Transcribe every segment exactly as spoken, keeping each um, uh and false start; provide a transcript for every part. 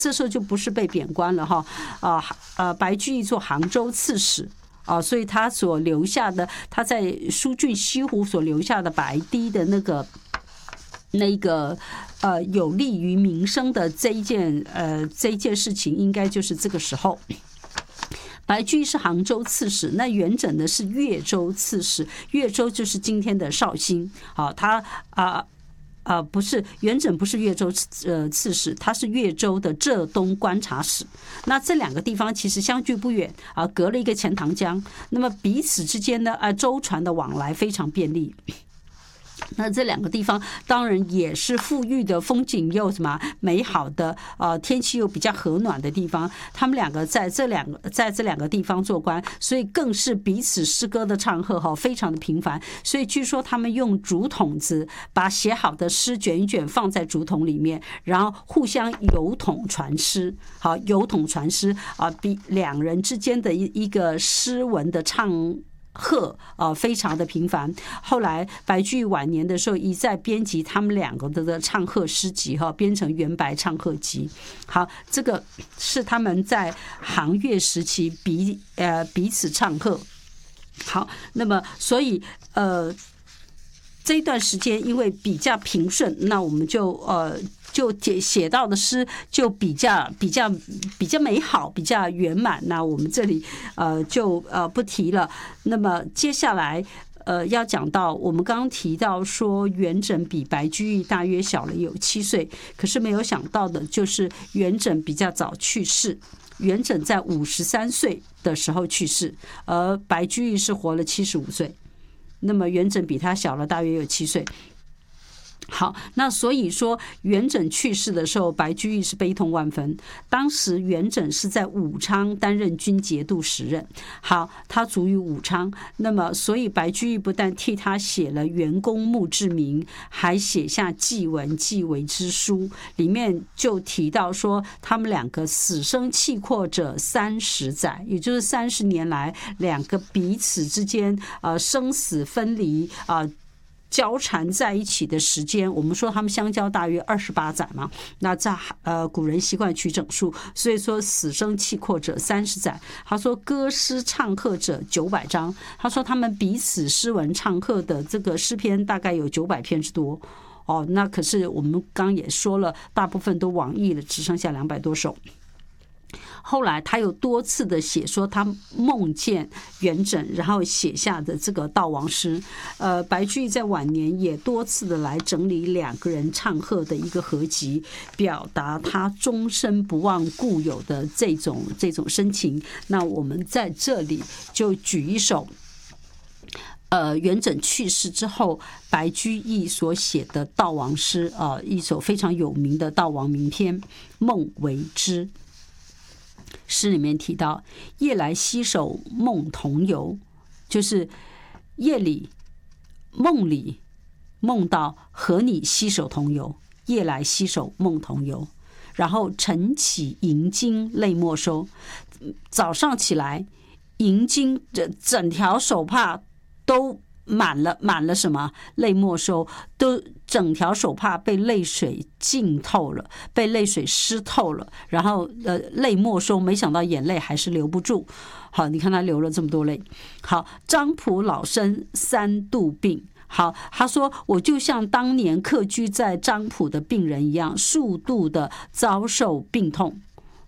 这时候就不是被贬官了哈，啊呃，白居易做杭州刺史啊，所以他所留下的，他在疏浚西湖所留下的白堤的那个那个呃有利于民生的这一件呃这一件事情，应该就是这个时候。白居易是杭州刺史，那元稹呢是越州刺史，越州就是今天的绍兴。好，他啊啊不是元稹不是越州呃刺史，他是越州的浙东观察使。那这两个地方其实相距不远啊，隔了一个钱塘江，那么彼此之间呢啊舟船的往来非常便利。那这两个地方当然也是富裕的，风景又什么美好的，呃，天气又比较和暖的地方。他们两个在这两个在这两个地方做官，所以更是彼此诗歌的唱和哈，非常的频繁。所以据说他们用竹筒子把写好的诗卷一卷放在竹筒里面，然后互相邮筒传诗。好，邮筒传诗啊，比两人之间的一一个诗文的唱贺啊，非常的频繁。后来白居易晚年的时候，一再编辑他们两个的唱贺诗集哈，编成《元白唱贺集》。好，这个是他们在杭越时期彼呃彼此唱贺。好，那么所以呃这一段时间因为比较平顺，那我们就呃。就写到的诗就比较比较比较美好，比较圆满。那我们这里呃就呃不提了。那么接下来呃要讲到，我们刚刚提到说元稹比白居易大约小了有七岁，可是没有想到的就是元稹比较早去世。元稹在五十三岁的时候去世，而白居易是活了七十五岁。那么元稹比他小了大约有七岁。好，那所以说元稹去世的时候，白居易是悲痛万分。当时元稹是在武昌担任军节度使任。好，他卒于武昌，那么所以白居易不但替他写了元公墓志铭，还写下祭文祭为之书，里面就提到说他们两个死生契阔者三十载，也就是三十年来两个彼此之间呃生死分离啊。呃交缠在一起的时间，我们说他们相交大约二十八载嘛。那在呃古人习惯取整数，所以说死生契阔者三十载。他说歌诗唱和者九百章。他说他们彼此诗文唱和的这个诗篇大概有九百篇之多。哦，那可是我们刚也说了，大部分都亡佚了，只剩下两百多首。后来他有多次的写说他梦见元稹，然后写下的这个悼亡诗。呃，白居易在晚年也多次的来整理两个人唱和的一个合集，表达他终身不忘故友的这种这种深情。那我们在这里就举一首呃，元稹去世之后，白居易所写的悼亡诗啊、呃，一首非常有名的悼亡名篇《梦为之》。诗里面提到夜来携手梦同游，就是夜里梦里梦到和你携手同游，夜来携手梦同游。然后晨起迎经泪莫收，早上起来迎经整条手帕都满了满了什么泪莫收，都整条手帕被泪水浸透了，被泪水湿透了，然后呃泪莫收，没想到眼泪还是留不住。好，你看他流了这么多泪。好，张仆老身三度病。好，他说我就像当年客居在张浦的病人一样，数度的遭受病痛。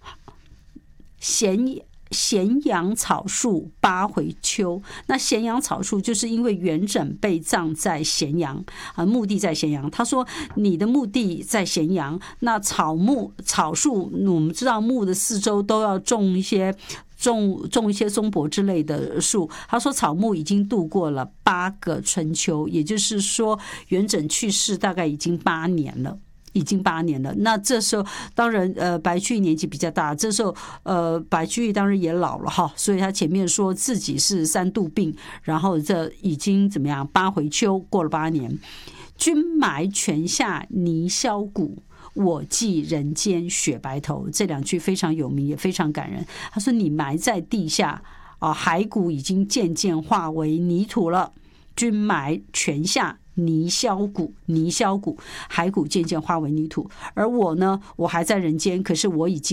咸咸阳草树八回秋，那咸阳草树就是因为元稹被葬在咸阳啊，墓地在咸阳。他说你的墓地在咸阳，那草木草树，我们知道墓的四周都要种一些种种一些松柏之类的树。他说草木已经度过了八个春秋，也就是说元稹去世大概已经八年了。已经八年了，那这时候当然，呃，白居易年纪比较大，这时候，呃，白居易当然也老了哈，所以他前面说自己是三度病，然后这已经怎么样？八回秋，过了八年。君埋泉下泥销骨，我寄人间雪白头。这两句非常有名，也非常感人。他说：“你埋在地下啊，骸骨已经渐渐化为泥土了。君埋泉下泥销骨，泥销骨，骸骨渐渐化为泥土。而我呢，我还在人间，可是我已经